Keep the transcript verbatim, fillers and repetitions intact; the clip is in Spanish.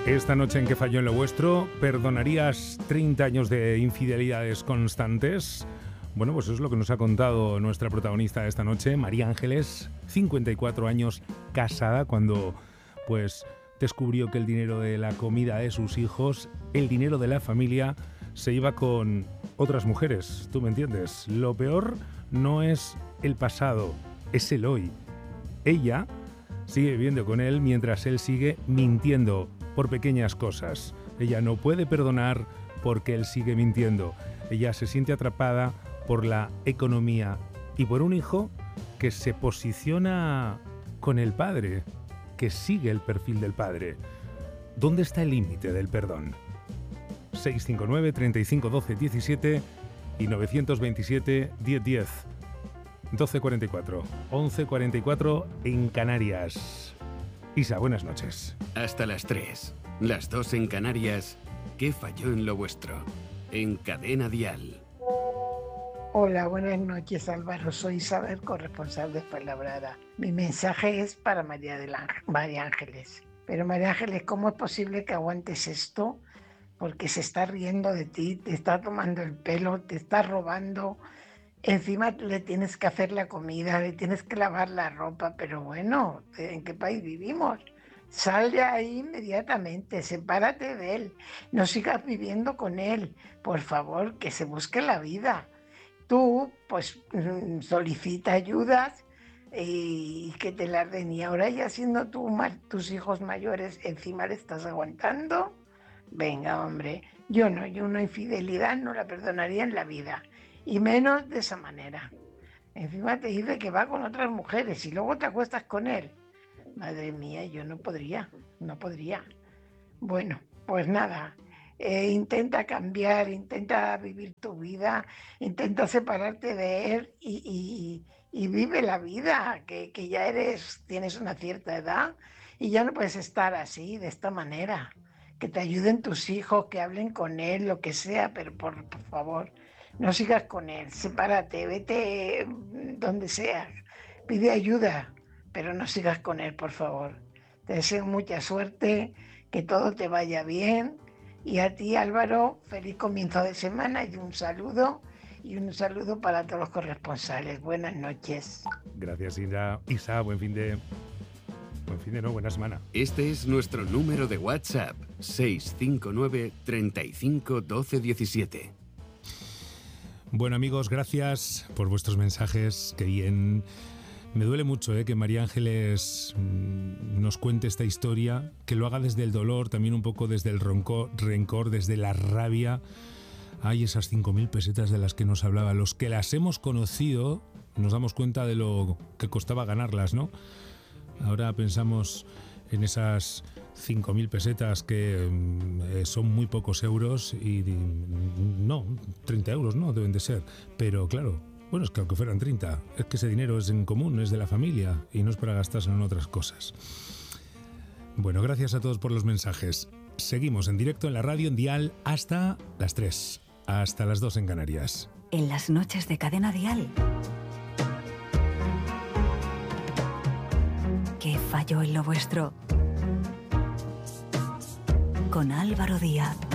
Esta noche en Que falló en lo vuestro, ¿perdonarías treinta años de infidelidades constantes? Bueno, pues eso es lo que nos ha contado nuestra protagonista de esta noche, María Ángeles, cincuenta y cuatro años, casada, cuando pues descubrió que el dinero de la comida de sus hijos, el dinero de la familia, se iba con otras mujeres. ¿Tú me entiendes? Lo peor no es el pasado, es el hoy. Ella sigue viviendo con él mientras él sigue mintiendo por pequeñas cosas. Ella no puede perdonar porque él sigue mintiendo. Ella se siente atrapada por la economía y por un hijo que se posiciona con el padre, que sigue el perfil del padre. ¿Dónde está el límite del perdón? seis cinco nueve, treinta y cinco, doce, diecisiete y novecientos veintisiete, diez, diez. doce cuarenta y cuatro, once cuarenta y cuatro en Canarias. Isa, buenas noches. Hasta las tres, las dos en Canarias. ¿Qué falló en lo vuestro? En Cadena Dial. Hola, buenas noches, Álvaro. Soy Isabel, corresponsal de Fuenlabrada. Mi mensaje es para María, del Ángel, María Ángeles. Pero María Ángeles, ¿cómo es posible que aguantes esto? Porque se está riendo de ti, te está tomando el pelo, te está robando. Encima tú le tienes que hacer la comida, le tienes que lavar la ropa. Pero bueno, ¿en qué país vivimos? Sal de ahí inmediatamente, sepárate de él. No sigas viviendo con él. Por favor, que se busque la vida. Tú, pues, solicita ayudas y que te las den. Y ahora ya siendo tú, tus hijos mayores, encima le estás aguantando. Venga, hombre, yo no, yo una infidelidad no la perdonaría en la vida. Y menos de esa manera. Encima te dice que va con otras mujeres y luego te acuestas con él. Madre mía, yo no podría, no podría. Bueno, pues nada. Eh, intenta cambiar, intenta vivir tu vida, intenta separarte de él y, y, y vive la vida, que, que ya eres, tienes una cierta edad y ya no puedes estar así, de esta manera. Que te ayuden tus hijos, que hablen con él, lo que sea, pero por, por favor, no sigas con él, sepárate, vete donde sea, pide ayuda, pero no sigas con él, por favor. Te deseo mucha suerte, que todo te vaya bien. Y a ti, Álvaro, feliz comienzo de semana y un saludo, y un saludo para todos los corresponsales. Buenas noches. Gracias, Isa. Isa, buen fin de... Buen fin de no, buena semana. Este es nuestro número de WhatsApp, seis cinco nueve, treinta y cinco, doce, diecisiete. Bueno, amigos, gracias por vuestros mensajes. Qué bien. Me duele mucho eh, que María Ángeles mmm, nos cuente esta historia, que lo haga desde el dolor, también un poco desde el rencor, rencor desde la rabia. Hay esas cinco mil pesetas de las que nos hablaba. Los que las hemos conocido nos damos cuenta de lo que costaba ganarlas, ¿no? Ahora pensamos en esas cinco mil pesetas que eh, son muy pocos euros y, y no, treinta euros no deben de ser, pero claro, bueno, es que aunque fueran treinta, es que ese dinero es en común, es de la familia y no es para gastarse en otras cosas. Bueno, gracias a todos por los mensajes. Seguimos en directo en la radio en Dial hasta las tres, hasta las dos en Canarias. En las noches de Cadena Dial. ¿Qué falló en lo vuestro? Con Álvaro Díaz.